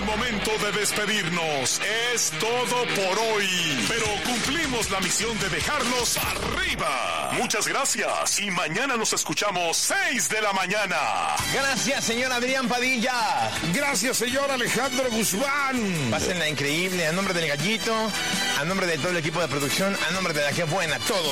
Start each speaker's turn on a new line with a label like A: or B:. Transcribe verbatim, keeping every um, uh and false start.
A: momento de despedirnos. Es todo por hoy. Pero cumplimos la misión de dejarlos arriba. Muchas gracias. Y mañana nos escuchamos seis de la mañana.
B: Gracias, señor Adrián Padilla.
C: Gracias, señor Alejandro Guzmán.
B: Pásenla increíble. A nombre del Gallito, a nombre de todo el equipo de producción, a nombre de la que buena, todo.